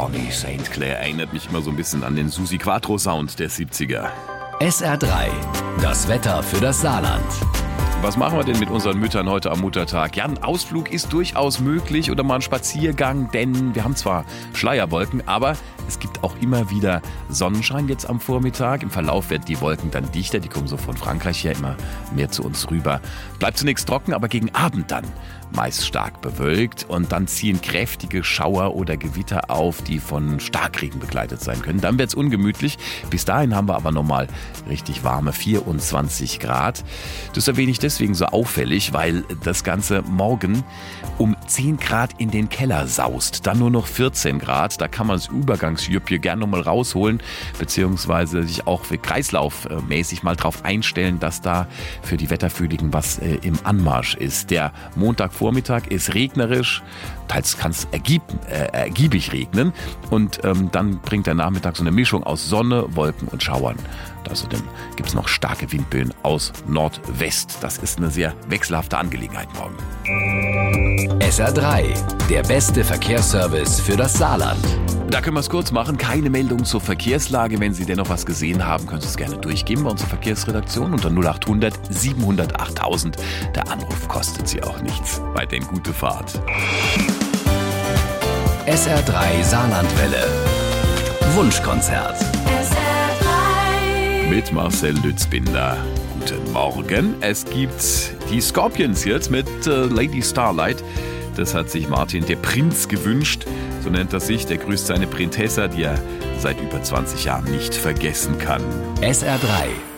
Bonnie St. Clair erinnert mich immer so ein bisschen an den Susi Quatro Sound der 70er. SR3, das Wetter für das Saarland. Was machen wir denn mit unseren Müttern heute am Muttertag? Ja, ein Ausflug ist durchaus möglich oder mal ein Spaziergang, denn wir haben zwar Schleierwolken, aber es gibt auch immer wieder Sonnenschein jetzt am Vormittag. Im Verlauf werden die Wolken dann dichter, die kommen so von Frankreich her immer mehr zu uns rüber. Bleibt zunächst trocken, aber gegen Abend dann meist stark bewölkt und dann ziehen kräftige Schauer oder Gewitter auf, die von Starkregen begleitet sein können. Dann wird's ungemütlich. Bis dahin haben wir aber nochmal richtig warme 24 Grad. Das erwähne ich deswegen so auffällig, weil das Ganze morgen um 10 Grad in den Keller saust. Dann nur noch 14 Grad. Da kann man das Übergangsjüppje gerne nochmal rausholen, beziehungsweise sich auch für kreislaufmäßig mal drauf einstellen, dass da für die Wetterfühligen was im Anmarsch ist. Der Montagvormittag ist regnerisch, teils kann es ergiebig regnen und dann bringt der Nachmittag so eine Mischung aus Sonne, Wolken und Schauern. Außerdem gibt es noch starke Windböen aus Nordwest. Das ist eine sehr wechselhafte Angelegenheit morgen. SR3, der beste Verkehrsservice für das Saarland. Da können wir es kurz machen. Keine Meldung zur Verkehrslage. Wenn Sie dennoch was gesehen haben, können Sie es gerne durchgeben bei unserer Verkehrsredaktion unter 0800 700 8000. Der Anruf kostet Sie auch nichts. Weiterhin gute Fahrt. SR3 Saarlandwelle. Wunschkonzert. Mit Marcel Lützbinder. Guten Morgen. Es gibt die Scorpions jetzt mit Lady Starlight. Das hat sich Martin, der Prinz, gewünscht. So nennt er sich. Der grüßt seine Prinzessa, die er seit über 20 Jahren nicht vergessen kann. SR3